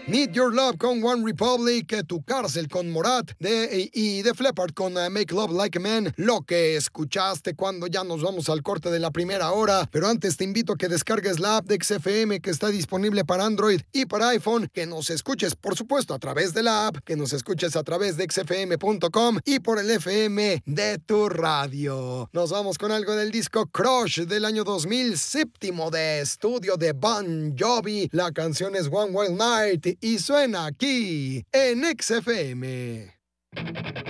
Need Your Love con One Republic, Tu Cárcel con Morat y Def Leppard con Make Love Like a Man. Lo que escuchaste cuando ya nos vamos al corte de la primera hora. Pero antes te invito a que descargues la app de XFM que está disponible para Android y para iPhone. Que nos escuches, por supuesto, a través de la app. Que nos escuches a través de xfm.com y por el FM de tu radio. Nos vamos con algo del disco Crush del año 2000, séptimo de estudio de Bon Jovi. La canción es One Wild Night y suena aquí en XFM.